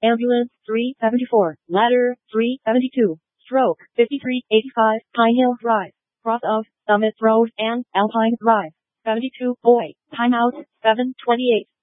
Ambulance 374, Ladder 372, Stroke 5385, Pine Hill Drive, cross of Summit Road and Alpine Drive. 72 Boy, timeout 7:28.